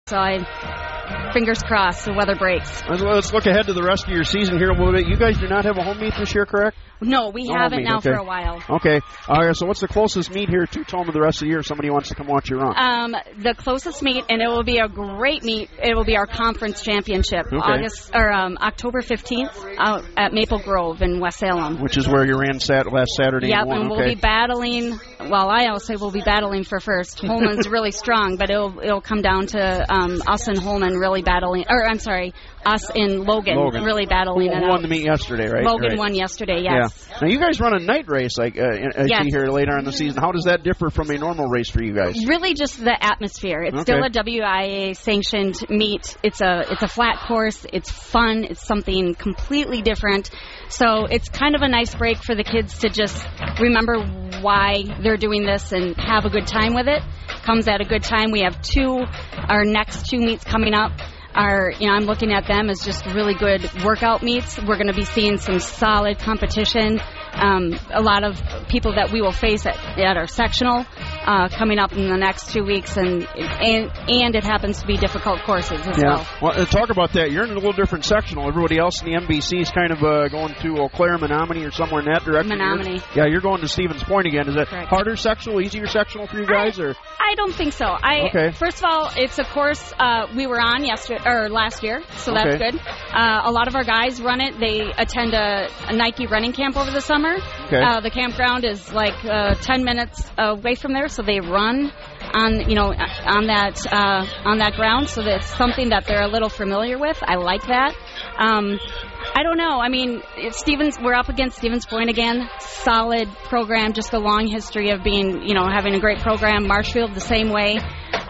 Fingers crossed the weather breaks. Let's look ahead to the rest of your season here a little bit. You guys do not have a home meet this year, correct? No, we haven't now for a while. Okay. All right, so what's the closest meet here to Tomah the rest of the year if somebody wants to come watch you run? The closest meet, and it will be a great meet, it will be our conference championship, October 15th out at Maple Grove in West Salem. Which is where you ran last Saturday. Yep, and we'll be battling, I also say we'll be battling for first. Holman's really strong, but it'll come down to us and Holman really battling, us and Logan really battling. Who won the meet yesterday, right? Logan won yesterday, yes. Yeah. Now, you guys run a night race, I see here later in the season. How does that differ from a normal race for you guys? Really just the atmosphere. It's still a WIA-sanctioned meet. It's a flat course. It's fun. It's something completely different. So it's kind of a nice break for the kids to just remember why they're doing this and have a good time with it. Comes at a good time. We have our next two meets coming up. I'm looking at them as just really good workout meets. We're going to be seeing some solid competition. A lot of people that we will face at our sectional coming up in the next 2 weeks, and it happens to be difficult courses as well. Well, talk about that. You're in a little different sectional. Everybody else in the MBC is kind of going to Eau Claire, Menominee, or somewhere in that direction. Menominee. You're going to Stevens Point again. Is that harder sectional, easier sectional for you guys, or? I don't think so. First of all, it's a course we were on last year, so that's good. A lot of our guys run it. They attend a Nike running camp over the summer. The campground is like 10 minutes away from there, so they run on that ground. So that's something that they're a little familiar with. I like that. I don't know. I mean, we're up against Stevens Point again. Solid program, just a long history of being, having a great program. Marshfield the same way.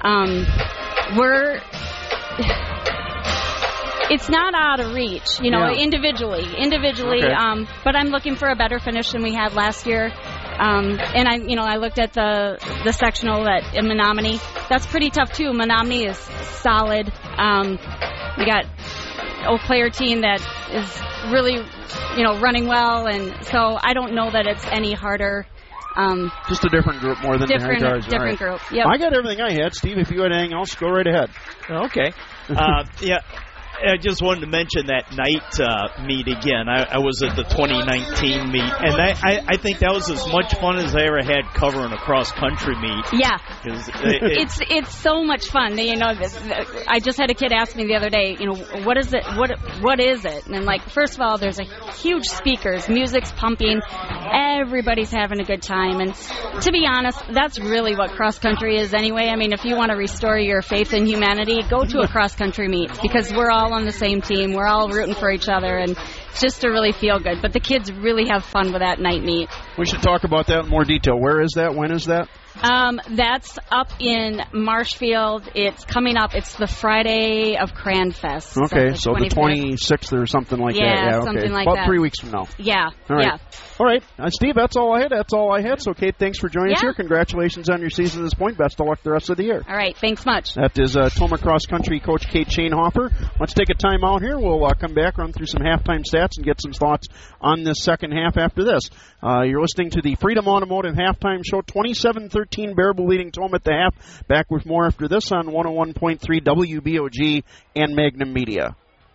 It's not out of reach, individually. But I'm looking for a better finish than we had last year. And I looked at the sectional in Menominee. That's pretty tough too. Menominee is solid. We got Eau Claire team that is really, running well, and so I don't know that it's any harder. Just a different group more than the high guards. Different group. Yep. I got everything I had. Steve, if you had anything else, go right ahead. Okay. I just wanted to mention that night meet again. I was at the 2019 meet, and I think that was as much fun as I ever had covering a cross-country meet. Yeah. It's so much fun. I just had a kid ask me the other day, what is it? What is it? And first of all, there's a huge speakers, music's pumping, everybody's having a good time. And to be honest, that's really what cross-country is anyway. I mean, if you want to restore your faith in humanity, go to a cross-country meet, because we're all on the same team. We're all rooting for each other, and just to really feel good. But the kids really have fun with that night meet. We should talk about that in more detail. Where is that? When is that? That's up in Marshfield. It's coming up. It's the Friday of Cranfest. Okay, so the 26th or something like that. Yeah, something like that. About 3 weeks from now. Yeah. All right. All right. Steve, that's all I had. So, Kate, thanks for joining us here. Congratulations on your season at this point. Best of luck the rest of the year. All right. Thanks much. That is Tomah Cross Country Coach Kate Shanehofer. Let's take a time out here. We'll come back, run through some halftime stats, and get some thoughts on this second half after this. You're listening to the Freedom Automotive Halftime Show, 27-13, Baraboo leading Tomah at the half. Back with more after this on 101.3 WBOG and Magnum Media.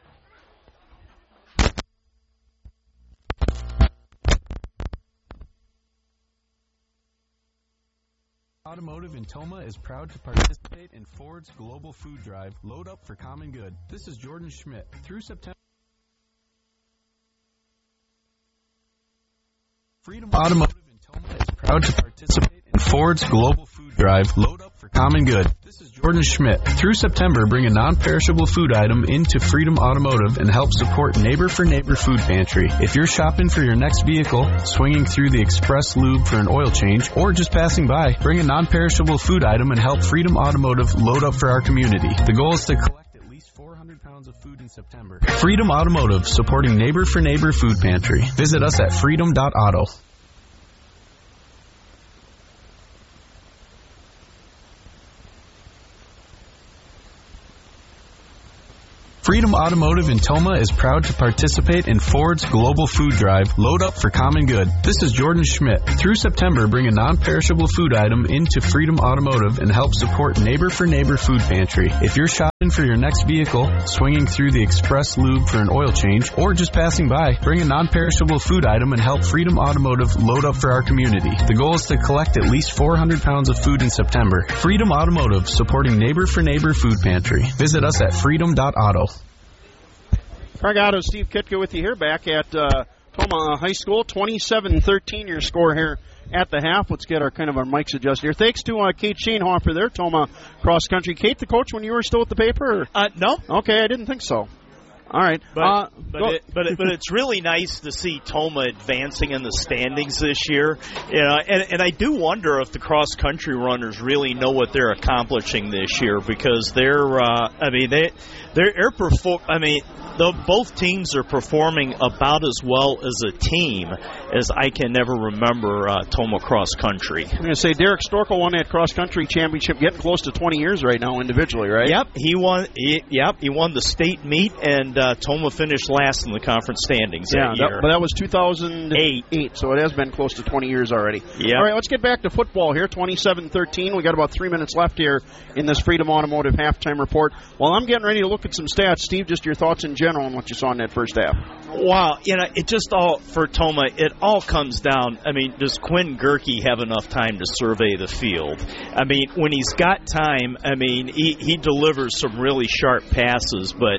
Automotive in Tomah is proud to participate in Ford's Global Food Drive, Load Up for Common Good. This is Jordan Schmidt. Through September, Freedom Automotive in Tomah is proud to participate in Ford's Global Food Drive, Load Up for Common Good. This is Jordan Schmidt. Through September, bring a non-perishable food item into Freedom Automotive and help support Neighbor for Neighbor Food Pantry. If you're shopping for your next vehicle, swinging through the Express Lube for an oil change, or just passing by, bring a non-perishable food item and help Freedom Automotive load up for our community. The goal is to collect at least 400 pounds of food in September. Freedom Automotive, supporting Neighbor for Neighbor Food Pantry. Visit us at freedom.auto. Freedom Automotive in Toma is proud to participate in Ford's Global Food Drive, Load Up for Common Good. This is Jordan Schmidt. Through September, bring a non-perishable food item into Freedom Automotive and help support Neighbor for Neighbor Food Pantry. If you're shopping for your next vehicle, swinging through the Express Lube for an oil change, or just passing by, bring a non-perishable food item and help Freedom Automotive load up for our community. The goal is to collect at least 400 pounds of food in September. Freedom Automotive, supporting Neighbor for Neighbor Food Pantry. Visit us at freedom.auto. Craig Otto, Steve Kitka with you here back at Toma High School. 27-13 your score here at the half. Let's get our mics adjusted here. Thanks to Kate Schoenhofer there, Toma Cross Country. Kate, the coach, when you were still at the paper? No. Okay, I didn't think so. All right. But it's really nice to see Toma advancing in the standings this year. And I do wonder if the cross country runners really know what they're accomplishing this year, because both teams are performing about as well as a team as I can never remember Toma cross country. I'm going to say Derek Storkel won that cross country championship, getting close to 20 years right now individually, right? Yep, he won the state meet, and Toma finished last in the conference standings that year. But that was 2008, so it has been close to 20 years already. Yep. All right, let's get back to football here. 27-13. We got about 3 minutes left here in this Freedom Automotive halftime report. While I'm getting ready to look at some stats, Steve, just your thoughts in general on what you saw in that first half. Wow, it just all, for Toma, it all comes down, does Quinn Gerke have enough time to survey the field? When he's got time, he delivers some really sharp passes, but,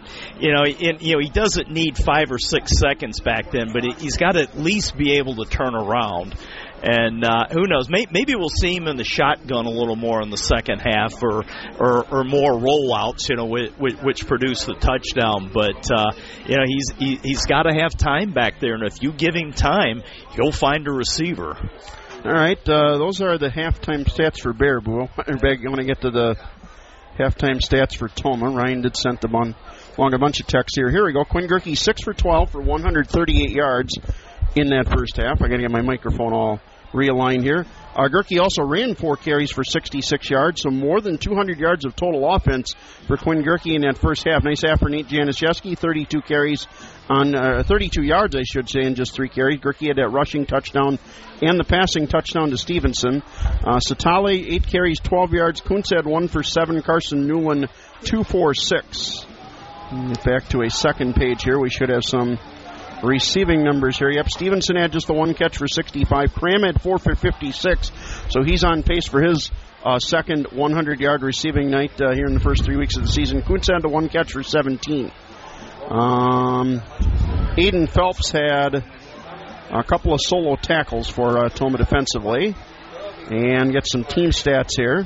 he doesn't need 5 or 6 seconds back then, but he's got to at least be able to turn around. And who knows? Maybe we'll see him in the shotgun a little more in the second half, or more rollouts, which produce the touchdown. But he's got to have time back there, and if you give him time, he'll find a receiver. All right, those are the halftime stats for Baraboo. You want to get to the halftime stats for Toma. Ryan did send them along a bunch of texts here. Here we go. Quinn Gerke 6 for 12 for 138 yards in that first half. I got to get my microphone all realigned here. Gerke also ran 4 carries for 66 yards, so more than 200 yards of total offense for Quinn Gerke in that first half. Nice half for Nate Januszewski, 32 carries on 32 yards, I should say, in just 3 carries. Gerke had that rushing touchdown and the passing touchdown to Stevenson. Satale, 8 carries, 12 yards. Kuntz had 1 for 7. Carson Newland, 2 for 6. Get back to a second page here. We should have some receiving numbers here. Yep, Stevenson had just the 1 catch for 65. Cram had 4 for 56. So he's on pace for his second 100-yard receiving night here in the first 3 weeks of the season. Kuntz had the 1 catch for 17. Aiden Phelps had a couple of solo tackles for Toma defensively. And get some team stats here.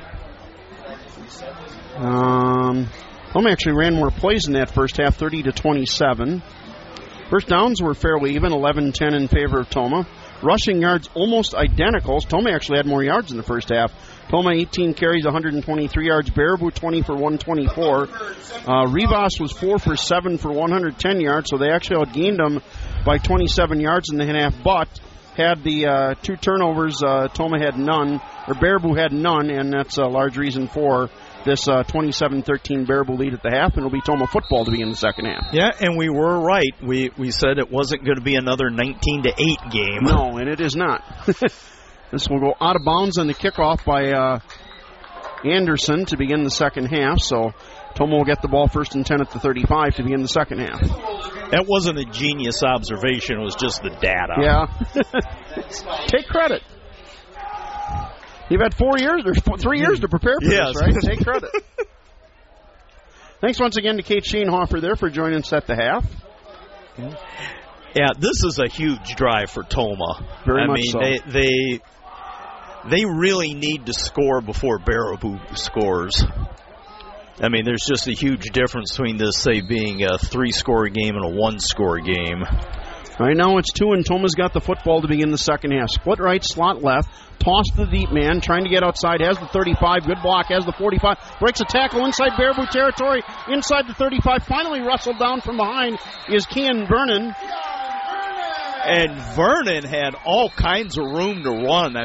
Toma actually ran more plays in that first half, 30-27. First downs were fairly even, 11-10 in favor of Toma. Rushing yards almost identical. Toma actually had more yards in the first half. Toma 18 carries, 123 yards. Baraboo 20 for 124. Rivas was 4 for 7 for 110 yards, so they actually outgained them by 27 yards in the half, but had the 2 turnovers. Toma had none, or Baraboo had none, and that's a large reason for this 27-13 Baraboo lead at the half, and it'll be Toma football to be in the second half. Yeah, and we were right. We said it wasn't going to be another 19-8 game. No, and it is not. This will go out of bounds on the kickoff by Anderson to begin the second half, so Toma will get the ball first and 10 at the 35 to begin the second half. That wasn't a genius observation. It was just the data. Yeah. Take credit. You've had 4 years or 3 years to prepare for this, right? Take credit. Thanks once again to Kate Schoenhofer there for joining us at the half. Yeah, this is a huge drive for Toma. Very much so. They really need to score before Baraboo scores. There's just a huge difference between this, say, being a 3-score game and a 1-score game. Right now it's 2, and Toma's got the football to begin the second half. Split right, slot left, toss to the deep man, trying to get outside, has the 35, good block, has the 45, breaks a tackle inside Baraboo territory, inside the 35, finally wrestled down from behind is Kean Vernon. And Vernon had all kinds of room to run.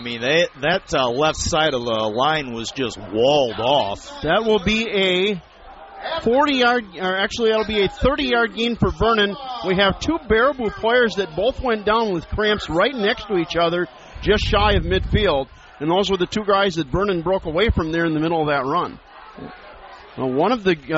That left side of the line was just walled off. That will be a 40-yard, or actually that'll be a 30-yard gain for Vernon. We have two Baraboo players that both went down with cramps right next to each other, just shy of midfield. And those were the two guys that Vernon broke away from there in the middle of that run. One of the